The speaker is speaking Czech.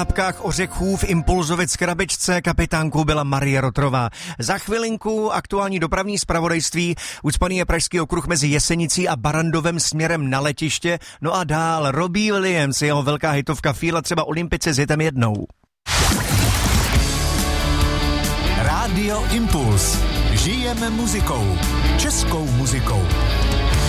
škápkách ořechů v Impulzovic krabičce kapitánkou byla Marie Rotrová. Za chvilinku aktuální dopravní zpravodajství, ucpaný je pražský okruh mezi Jesenicí a Barandovem směrem na letiště, no a dál Robbie Williams, jeho velká hitovka Fíla, třeba Olympice s hitem Jednou. Rádio Impuls. Žijeme muzikou. Českou muzikou.